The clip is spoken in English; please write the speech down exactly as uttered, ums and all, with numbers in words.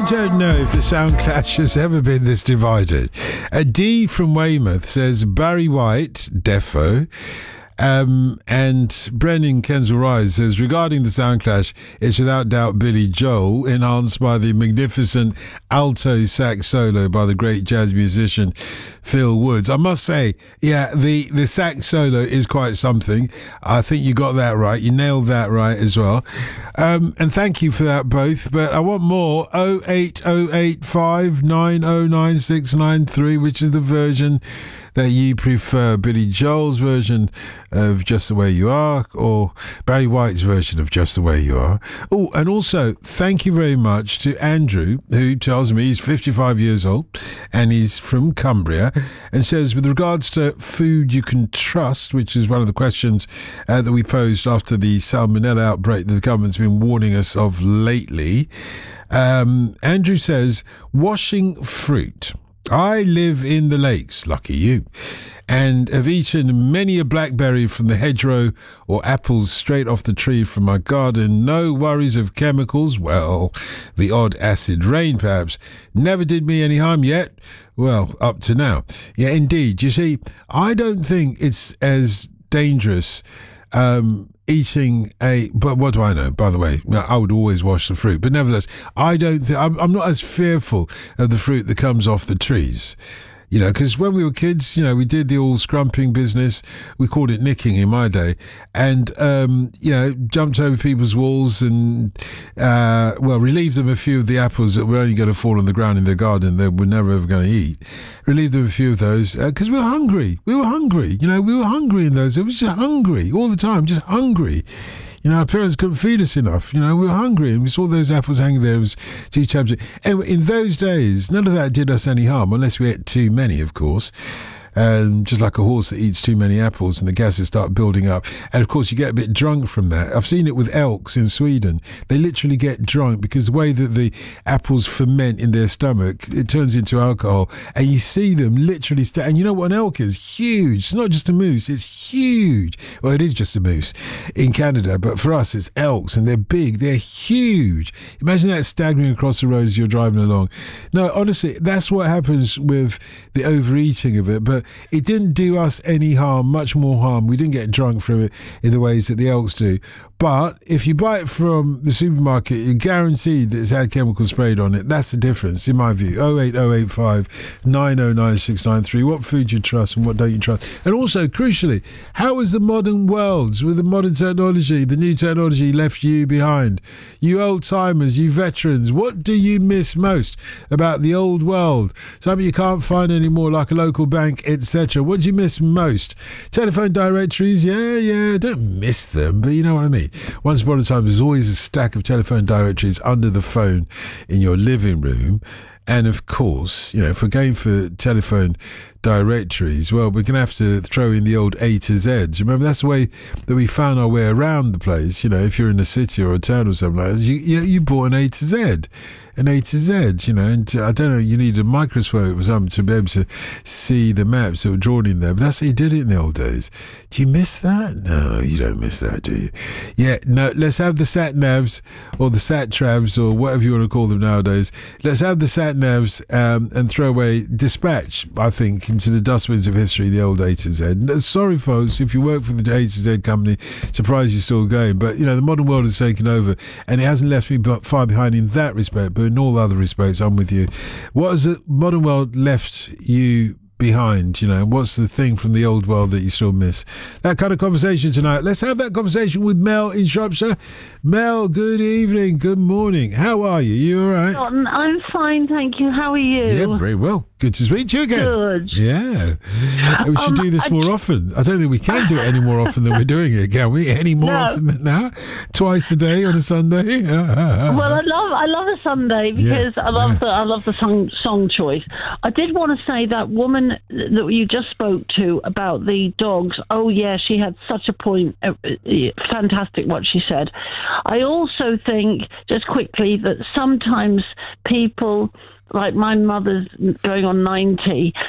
don't know if the Sound Clash has ever been this divided. A D from Weymouth says Barry White, defo. Um, and Brennan Kensal Rise says, regarding the Sound Clash, it's without doubt Billy Joel, enhanced by the magnificent alto sax solo by the great jazz musician Phil Woods. I must say, yeah, the, the sax solo is quite something. I think you got that right. You nailed that right as well. Um, and thank you for that both. But I want more. oh eight oh eight five nine oh nine six nine three, which is the version that you prefer, Billy Joel's version of Just the Way You Are or Barry White's version of Just the Way You Are. Oh, and also thank you very much to Andrew, who tells me he's fifty-five years old and he's from Cumbria, and says, with regards to food you can trust, which is one of the questions uh, that we posed after the salmonella outbreak that the government's been warning us of lately, um, Andrew says, washing fruit. I live in the lakes, lucky you, and have eaten many a blackberry from the hedgerow or apples straight off the tree from my garden. No worries of chemicals. Well, the odd acid rain perhaps never did me any harm yet. Well, up to now. Yeah, indeed. You see, I don't think it's as dangerous um eating a, but what do I know, by the way? I would always wash the fruit, but nevertheless, I don't think, I'm, I'm not as fearful of the fruit that comes off the trees. You know, because when we were kids, you know, we did the all scrumping business. We called it nicking in my day. And, um, you know, jumped over people's walls and, uh, well, relieved them a few of the apples that were only going to fall on the ground in their garden they were never ever going to eat. Relieved them of a few of those because uh, we were hungry. We were hungry. You know, we were hungry in those. It was just hungry all the time, just hungry. You know, our parents couldn't feed us enough. You know, we were hungry and we saw those apples hanging there. It was too tempting. Anyway, in those days, none of that did us any harm, unless we ate too many, of course. Um, just like a horse that eats too many apples and the gases start building up. And of course, you get a bit drunk from that. I've seen it with elks in Sweden. They literally get drunk because the way that the apples ferment in their stomach, it turns into alcohol. And you see them literally, st- and you know what an elk is? Huge. It's not just a moose, it's huge. Well, it is just a moose in Canada, but for us, it's elks and they're big, they're huge. Imagine that staggering across the road as you're driving along. No, honestly, that's what happens with the overeating of it. But it didn't do us any harm, much more harm. We didn't get drunk from it in the ways that the elks do. But if you buy it from the supermarket, you're guaranteed that it's had chemicals sprayed on it. That's the difference, in my view. oh eight oh eight five nine oh nine six nine three. What food you trust and what don't you trust? And also, crucially, how has the modern world, with the modern technology, the new technology, left you behind? You old-timers, you veterans, what do you miss most about the old world? Something you can't find anymore, like a local bank, et cetera. What do you miss most? Telephone directories, yeah, yeah, don't miss them, but you know what I mean. Once upon a time, there's always a stack of telephone directories under the phone in your living room. And of course, you know, if we're going for telephone directories, well, we're going to have to throw in the old A to Z. Remember, that's the way that we found our way around the place. You know, if you're in a city or a town or something like that, you, you, you bought an A to Z. An A to Z, you know, and I don't know, you need a microscope or something to be able to see the maps that were drawn in there, but that's how you did it in the old days. Do you miss that? No, you don't miss that, do you? Yeah, no, let's have the sat-navs or the sat-travs or whatever you want to call them nowadays. Let's have the sat-navs um, and throw away dispatch, I think, into the dustbins of history, the old A to Z. Sorry, folks, if you work for the A to Z company, surprised you're still going, but, you know, the modern world has taken over and it hasn't left me far behind in that respect, but in all other respects, I'm with you. What has the modern world left you behind? You know, what's the thing from the old world that you still miss? That kind of conversation tonight. Let's have that conversation with Mel in Shropshire. Mel, good evening, good morning. How are you? You all right? I'm fine, thank you. How are you? Yeah, very well. Good to speak to you again. Good. Yeah. We should um, do this I, more often. I don't think we can do it any more often than we're doing it, can we? Any more no. often than now? Twice a day on a Sunday? Well, I love I love a Sunday because yeah. I love yeah. the I love the song song choice. I did want to say that woman that you just spoke to about the dogs. Oh yeah, she had such a point. Uh, fantastic what she said. I also think, just quickly, that sometimes people, like my mother's going on ninety,